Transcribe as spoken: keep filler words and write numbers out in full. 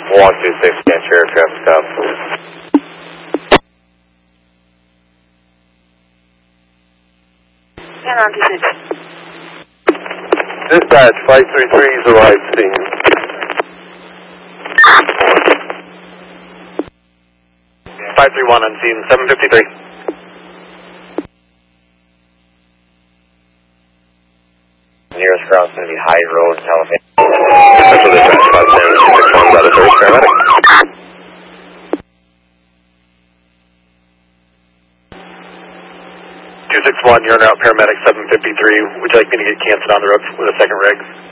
one two six, can't your aircraft stop, please. ten on two six. Dispatch, Flight three three is arrived scene. five three one on scene, seven fifty-three. Nearest ground is going to be High Road, Telephone. Special dispatch, five seven two six one, out of service, paramedic. two six one, you're en route, paramedic, seven fifty-three. Would you like me to get canceled on the road with a second rig?